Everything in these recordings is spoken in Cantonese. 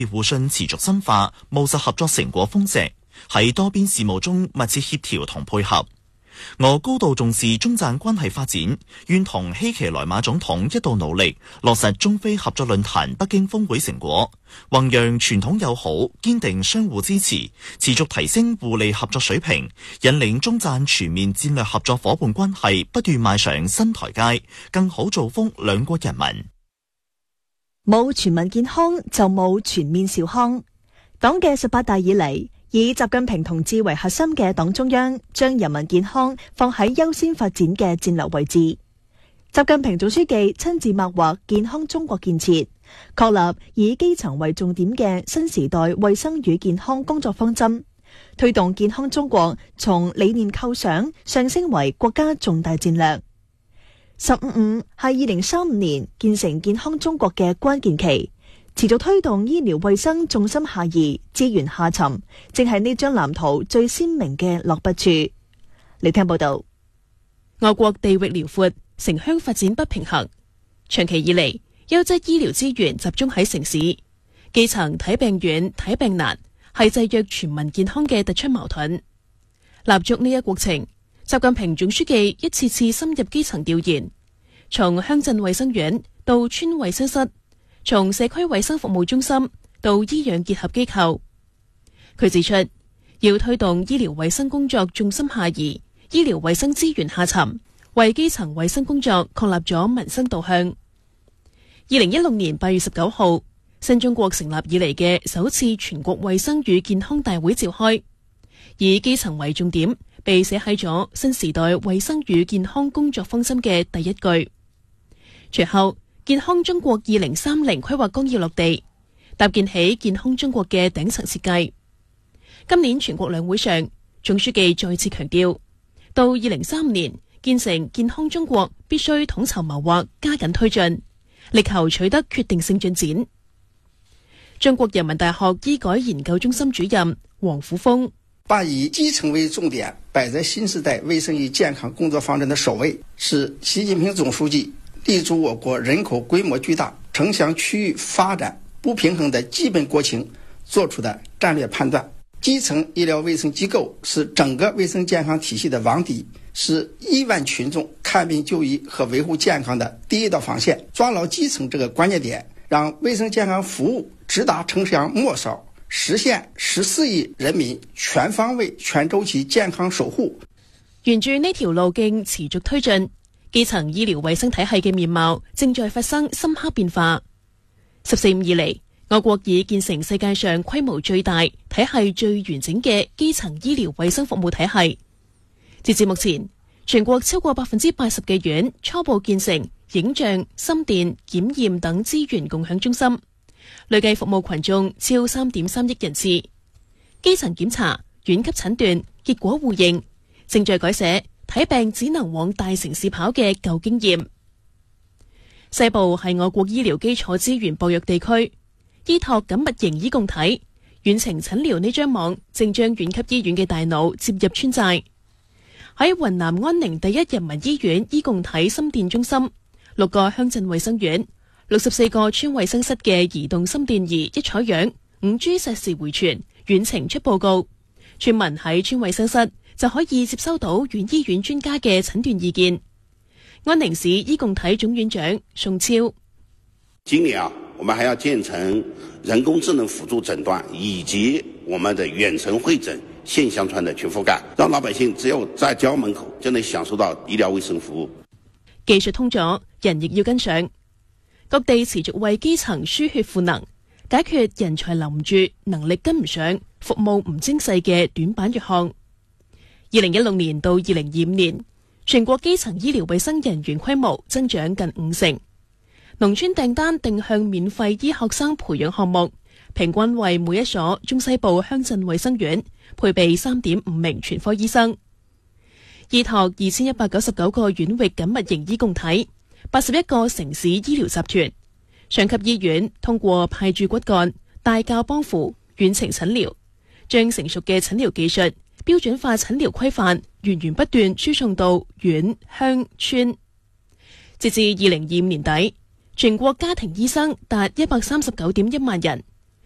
互信持續深化，務實合作成果豐碩，喺多邊事務中密切協調同配合。俄高度重視中贊關係發展，願同希奇萊馬總統一道努力，落實中非合作論壇北京峰會成果，弘揚傳統友好，堅定相互支持，持續提升互利合作水平，引領中贊全面戰略合作夥伴關係不斷邁上新台階，更好造福兩國人民。 冇全民健康就冇全面小康。黨嘅18大以嚟，以習近平同志為核心嘅黨中央，將人民健康放喺優先發展嘅戰略位置。習近平總書記親自擘劃健康中國建設，確立以基層為重點嘅新時代衛生與健康工作方針，推動健康中國從理念構想上升為國家重大戰略。15+5係2035年建成健康中國嘅關鍵期。持續推動醫療衛生重心下移，資源下沉，正係呢張藍圖最鮮明嘅落筆處。嚟聽報道。 我國地域遼闊，城鄉發展不平衡，長期以嚟，優質醫療資源集中喺城市，基層睇病遠、睇病難，係制約全民健康嘅突出矛盾。立足呢一國情，習近平總書記一次次深入基層調研，從鄉鎮衛生院到村衛生室，從社區衛生服務中心到醫養結合機構。佢指出，要推動醫療衛生工作重心下移，醫療衛生資源下沉，為基層衛生工作確立咗民生導向。2016年8月19號，新中國成立以嚟嘅首次全國衛生與健康大會召開，以基層為重點，被寫喺咗新時代衛生與健康工作方針嘅第一句。隨後，健康中國2030規劃綱要落地，搭建起健康中國嘅頂層設計。今年全國兩會上，總書記再次強調，到2035年建成健康中國，必須統籌謀劃，加緊推進，力求取得決定性進展。中國人民大學醫改研究中心主任王福峰， 把以基層為重點擺在新時代衛生與健康工作方針的首位，是習近平總書記立足我國人口規模巨大、城鄉區域發展不平衡的基本國情做出的戰略判斷。基層醫療衛生機構是整個衛生健康體系的王敵，是億萬群眾看病就醫和維護健康的第一道防線。抓牢基層這個關鍵點，讓衛生健康服務直達城鄉末梢，實現14億人民全方位、全週期健康守護。 沿住呢條路徑持續推進，基層醫療衛生體系嘅面貌正在發生深刻變化。14+5以嚟，我國已建成世界上規模最大、體系最完整嘅基層醫療衛生服務體系。截至目前，全國超過80%嘅院初步建成影像、心電、檢驗等資源共享中心，累計服務群眾超3.3億人次。基層檢查、院級診斷、結果互認，正在改寫睇病只能往大城市跑嘅舊經驗。西部係我國醫療基礎資源薄弱地區，依託緊密型醫共體，遠程診療呢張網正將縣級醫院嘅大腦接入村寨。喺雲南安寧第一人民醫院醫共體心電中心，6個鄉鎮衛生院、64個村衛生室嘅移動心電儀一採樣，5G 實時回傳，遠程出報告。村民喺村衛生室就可以接收到縣醫院專家嘅診斷意見。安寧市醫共體總院長宋超， 今年我們還要建成人工智能輔助診斷以及我們的遠程會診縣鄉村的全覆蓋，讓老百姓只有在家門口就能享受到醫療衛生服務。 技術通咗，人亦要跟上。各地持續為基層輸血賦能，解決人才留唔住、能力跟唔上、服務唔精細嘅短板弱項。2016年到2025年，全國基層醫療衛生人員規模增長近50%。農村訂單定向免費醫學生培養項目，平均為每一所中西部鄉鎮衛生院配備3.5名全科醫生。依託2199個縣域緊密型醫共體，81個城市醫療集團，上級醫院通過派駐骨幹、帶教幫扶、遠程診療，將成熟嘅診療技術、標準化診療規範源源不斷輸送到縣鄉村。截至2025年底，全國家庭醫生達139.1萬人，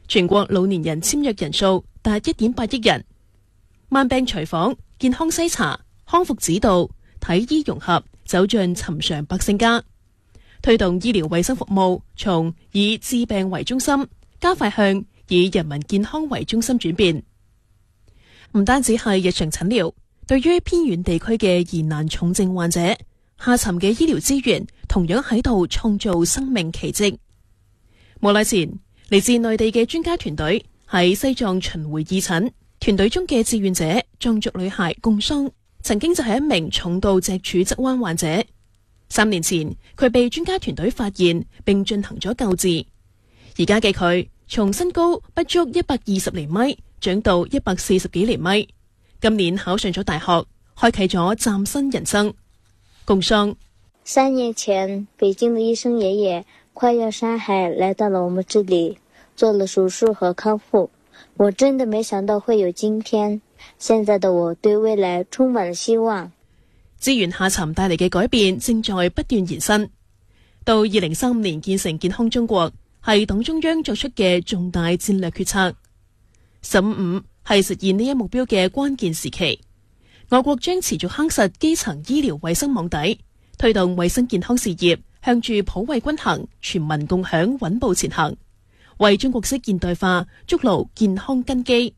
全國老年人簽約人數達 1.8 億人。慢病隨訪、健康篩查、康復指導、體醫融合走進尋常百姓家，推動醫療衛生服務從以治病為中心，加快向以人民健康為中心轉變。唔單止係日常診療，對於偏遠地區嘅疑難重症患者，下沉嘅醫療資源同樣喺度創造生命奇蹟。冇耐前，嚟自內地嘅專家團隊喺西藏巡迴義診，團隊中嘅志願者藏族女孩共桑，曾經就係一名重度脊柱側彎患者。3年前，佢被專家團隊發現並進行咗救治。而家嘅佢從身高不足120厘米長到140幾厘米，今年考上咗大學，開啟咗嶄新人生。共桑 3年前，北京的醫生爺爺跨越山海來到了我們這裡，做了手術和康復。我真的沒想到會有今天，現在的我對未來充滿了希望。 資源下沉帶嚟嘅改變正在不斷延伸，到2035年建成健康中國，係黨中央作出嘅重大戰略決策。15係實現呢一目標嘅關鍵時期，我國將持續夯實基層醫療衛生網底，推動衛生健康事業向住普惠均衡、全民共享穩步前行，為中國式現代化築牢健康根基。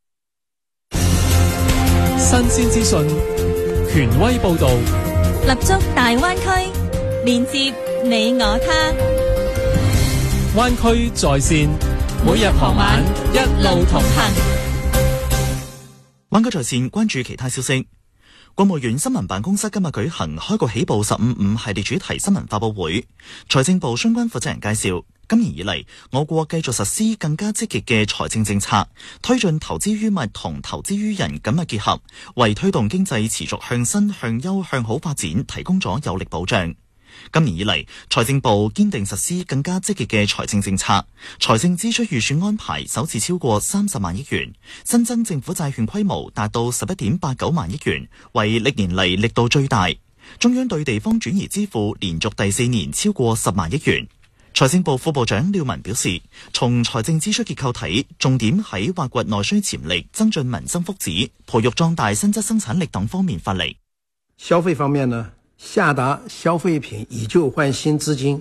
新鮮資訊，權威報道， 立足大灣區，連接你我他。 灣區在線，每日傍晚一路同行。 灣區在線關注其他消息。國務院新聞辦公室今日舉行開國起步15.5系列主題新聞發佈會，財政部相關負責人介紹，今年以嚟，我國繼續實施更加積極嘅財政政策，推進投資於物同投資於人緊密結合，為推動經濟持續向新、向優、向好發展提供咗有力保障。今年以嚟，財政部堅定實施更加積極嘅財政政策，財政支出預算安排首次超過30萬億元，新增政府債券規模達到11.89萬億元，為歷年嚟力度最大。中央對地方轉移支付連續第4年超過10萬億元。財政部副部長廖文表示，從財政支出結構睇，重點喺挖掘內需潛力、增進民生福祉、培育壯大新質生產力等方面發力。 消費方面呢，下達消費品以舊換新資金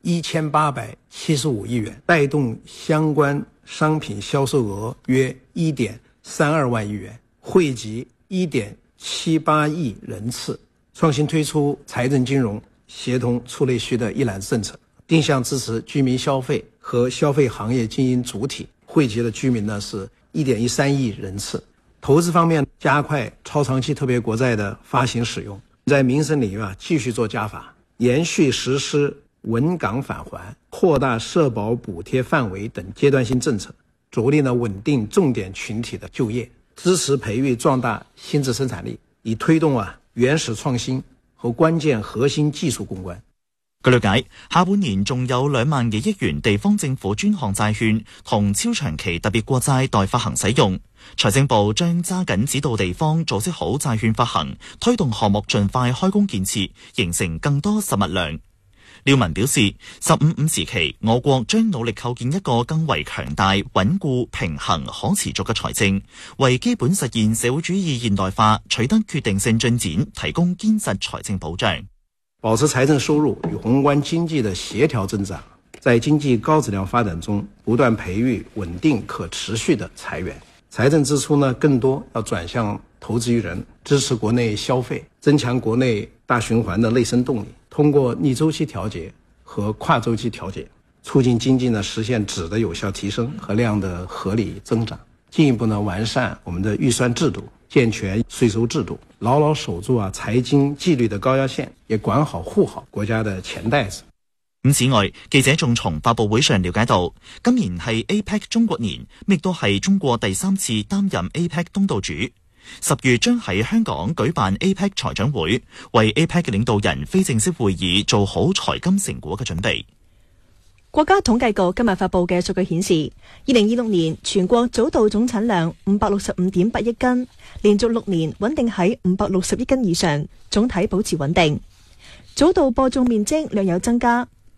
1875億元，帶動相關商品銷售額約1.32萬億元，惠及1.78億人次。創新推出財政金融協同促內需的一攬子政策，定向支持居民消費和消費行業經營主體，惠及的居民呢是1.13億人次。投資方面，加快超長期特別國債的發行使用，在民生領域繼續做加法，延續實施穩崗返還、擴大社保補貼範圍等階段性政策，着力穩定重點群體的就業，支持培育壯大新質生產力，以推動原始創新和關鍵核心技術攻關。 據了解，下半年仲有2萬幾億元地方政府專項債券同超長期特別國債待發行使用。財政部將揸緊指導地方組織好債券發行，推動項目盡快開工建設，形成更多實物量。廖文表示，15.5時期，我國將努力構建一個更為強大、穩固、平衡、可持續嘅財政，為基本實現社會主義現代化取得決定性進展提供堅實財政保障。 保持財政收入與宏觀經濟的協調增長，在經濟高質量發展中不斷培育穩定可持續的財源。財政支出呢，更多要轉向投資於人，支持國內消費，增強國內大循環的內生動力，通過逆周期調節和跨周期調節，促進經濟呢實現質的有效提升和量的合理增長，進一步呢完善我們的預算制度，健全稅收制度，牢牢守住財經紀律的高壓線，也管好護好國家的錢袋子。 此外，記者仲從發佈會上了解到，今年係 APEC 中國年，亦都係中國第3次擔任 APEC 東道主。10月將喺香港舉辦 APEC 財長會，為 APEC 領導人非正式會議做好財金成果嘅準備。 國家統計局今日發佈嘅數據顯示，2026年全國早稻總產量565.8億斤，連續6年穩定喺560億斤以上，總體保持穩定。早稻播種面積略有增加。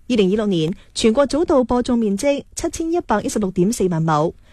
2026年全國早稻播種面積7116.4萬畝，